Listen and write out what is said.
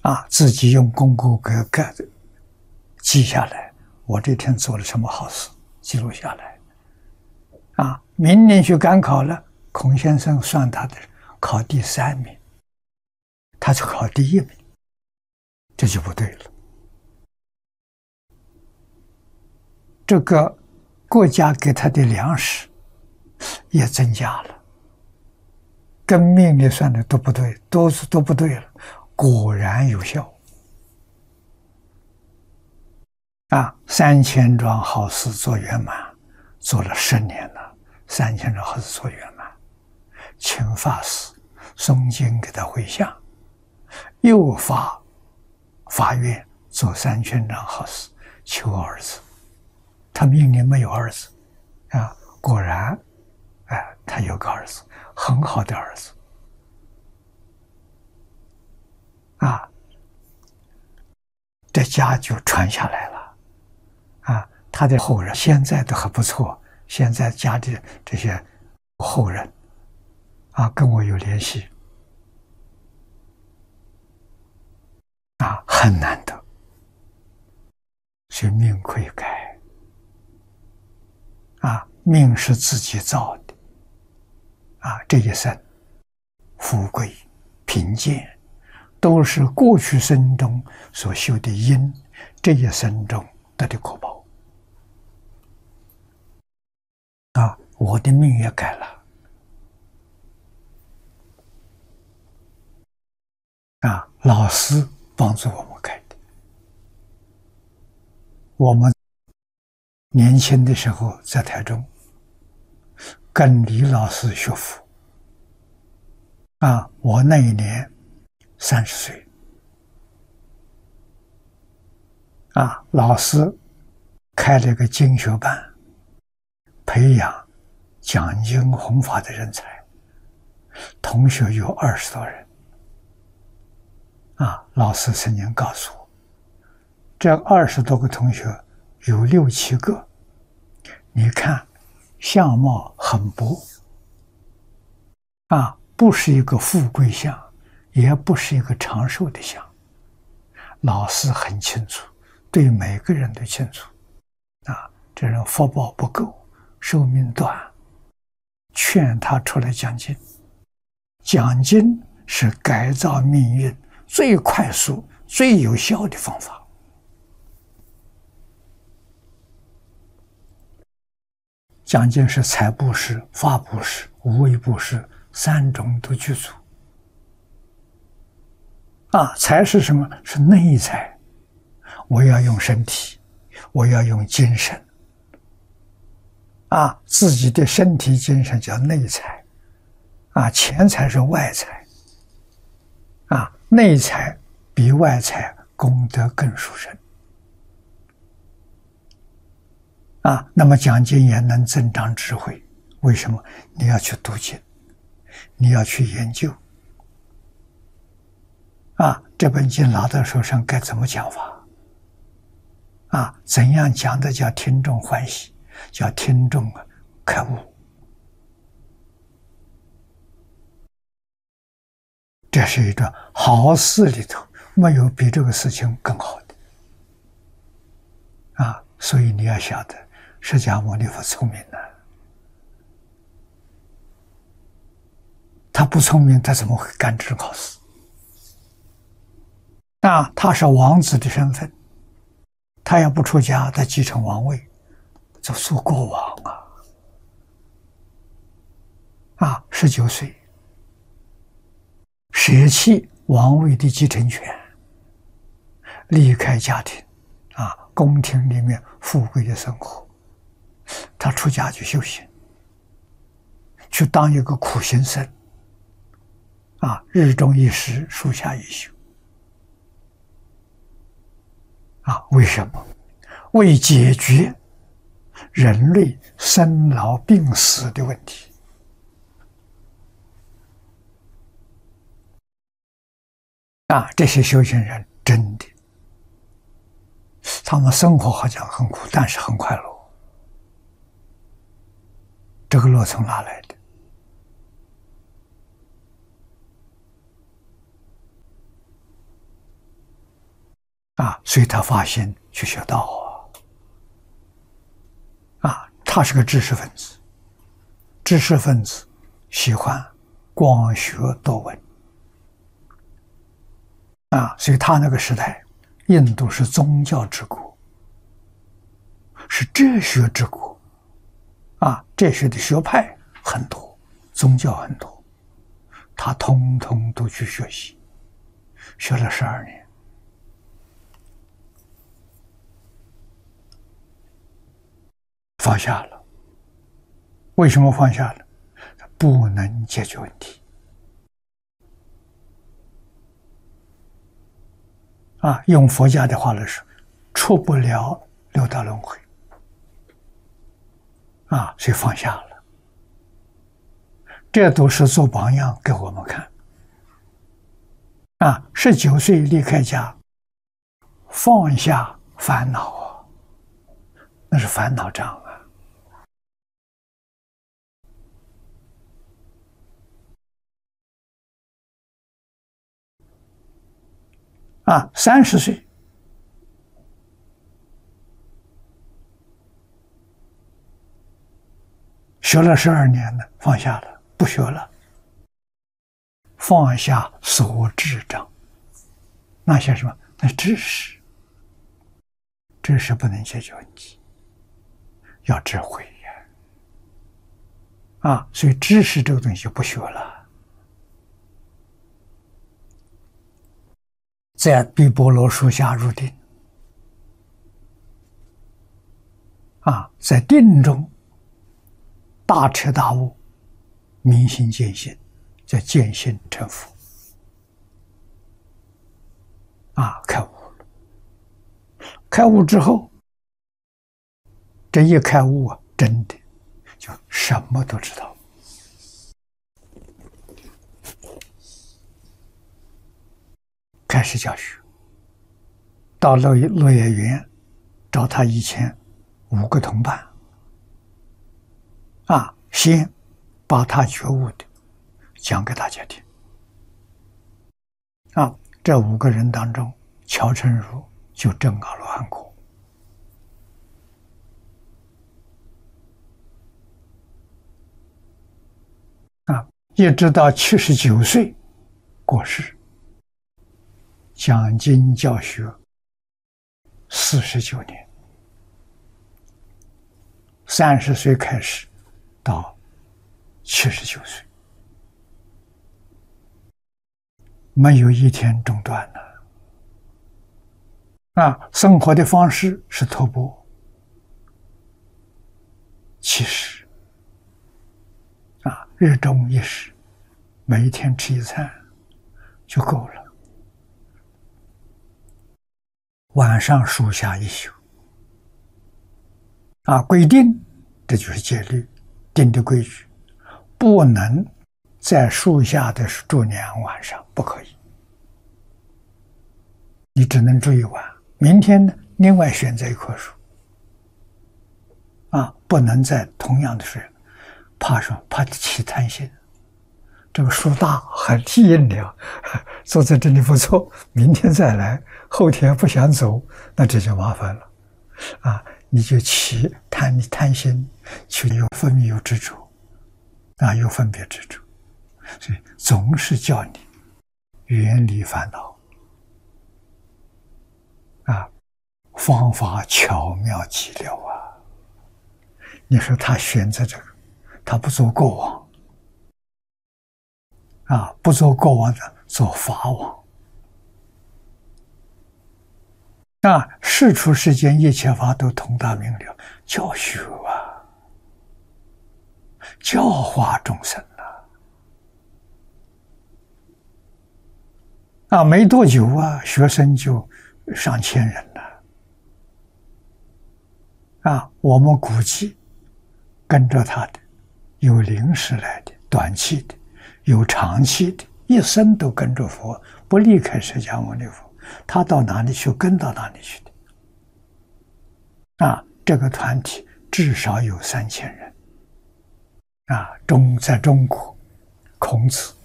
自己用功课给记下来，我这天做了什么好事，记录下来。明年去赶考了，孔先生算他的考第3名，他就考第1名，这就不对了。这个国家给他的粮食也增加了，跟命里算的都不对，都不对了，果然有效。3000桩好事做圆满，做了10年了，3000桩好事做圆满，请法师诵经给他回向，又发愿做3000桩好事，求儿子。他命里没有儿子，果然，他有个儿子，很好的儿子，这家就传下来了。他的后人现在都还不错，现在家里这些后人跟我有联系，很难得，所以命可以改，命是自己造的，这一生富贵贫贱都是过去生中所修的因，这一生中得的果报。我的命也改了，老师帮助我们改的。我们年轻的时候在台中跟李老师学佛，我那一年30岁，老师开了个经学班，培养讲经弘法的人才，同学有20多人。老师曾经告诉我，这20多个同学有6、7个，你看相貌很薄，不是一个富贵相，也不是一个长寿的相。老师很清楚，对每个人都清楚，这人福报不够，寿命短，劝他出来讲经。讲经是改造命运最快速、最有效的方法。讲经是财布施、法布施、无为布施3种都具足。财是什么？是内财，我要用身体，我要用精神，自己的身体精神叫内财，钱财是外财，内财比外财功德更殊胜，那么讲经也能增长智慧。为什么？你要去读经，你要去研究，这本经拿到手上该怎么讲法，怎样讲的叫听众欢喜，叫听众开悟。这是一桩好事，里头没有比这个事情更好的所以你要晓得，释迦牟尼佛聪明的，他不聪明，他怎么会干这种好事？他是王子的身份，他要不出家，他继承王位，就做国王19岁，舍弃王位的继承权，离开家庭，宫廷里面富贵的生活，他出家去修行，去当一个苦行僧，日中一时，树下一宿，为什么？为解决人类生老病死的问题。这些修行人真的，他们生活好像很苦，但是很快乐。这个乐从哪来的？ 所以他发心去学道他是个知识分子，知识分子喜欢光学多闻所以他那个时代，印度是宗教之国，是哲学之国哲学的学派很多，宗教很多，他通通都去学习，学了12年。放下了。为什么放下了？不能解决问题用佛家的话来说，出不了六道轮回所以放下了。这都是做榜样给我们看19岁离开家，放下烦恼那是烦恼障30岁学了12年了，放下了，不学了，放下所知障。那些什么？那知识，知识不能解决问题，要智慧所以知识这个东西就不学了。在毗婆罗树下入定在定中大彻大悟，明心见性，叫见性成佛开悟了。开悟之后，这一开悟真的就什么都知道。开始教学，到落叶园找他以前5个同伴先把他觉悟的讲给大家听这5个人当中，乔成儒就证阿罗汉果一直到79岁过世，讲经教学49年，30岁开始到79岁，没有一天中断的生活的方式是托钵7食日中1食，每一天吃1餐就够了。晚上树下一宿规定，这就是戒律定的规矩，不能在树下的住2晚上，不可以，你只能住1晚，明天呢另外选择一棵树不能在同样的水，怕什么？怕起贪心。这个树大还吸引了，坐在这里不错，明天再来，后天不想走，那这就麻烦了你就起贪心，去有分别有执着有分别执着，所以总是叫你远离烦恼方法巧妙极了你说他选择这个，他不做过往不做过往的，做法往世出世间一切法都通达明了，教学教化众生没多久学生就上千人了我们估计跟着他的有临时来的，短期的，有长期的，一生都跟着佛，不离开释迦牟尼佛，他到哪里去跟到哪里去的这个团体至少有3000人在中国孔子